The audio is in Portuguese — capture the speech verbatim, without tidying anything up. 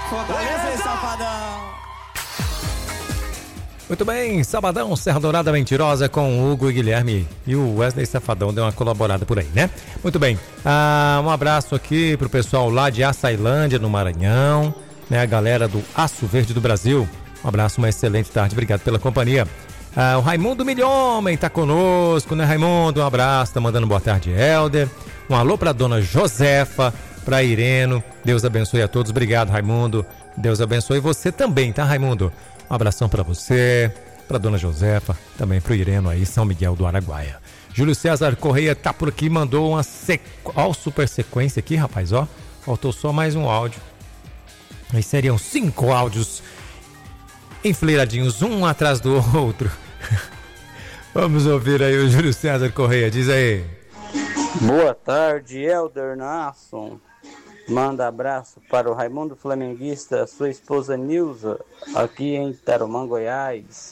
Fortaleza e Safadão. Muito bem, Sabadão, Serra Dourada Mentirosa com o Hugo e Guilherme. E o Wesley Safadão deu uma colaborada por aí, né? Muito bem, ah, um abraço aqui pro pessoal lá de Açailândia, no Maranhão, né? A galera do Aço Verde do Brasil. Um abraço, uma excelente tarde, obrigado pela companhia. Ah, o Raimundo Milhomem tá conosco, né, Raimundo? Um abraço, tá mandando boa tarde, Helder. Um alô pra dona Josefa, pra Ireno. Deus abençoe a todos, obrigado, Raimundo. Deus abençoe você também, tá, Raimundo? Um abração para você, para dona Josefa, também para o Ireno aí, São Miguel do Araguaia. Júlio César Correia tá por aqui, mandou uma sequ... ó, super sequência aqui, rapaz, ó. Faltou só mais um áudio. Aí seriam cinco áudios enfileiradinhos, um atrás do outro. Vamos ouvir aí o Júlio César Correia, diz aí. Boa tarde, Helder Nasson. Manda abraço para o Raimundo Flamenguista, sua esposa Nilza, aqui em Tarumã, Goiás.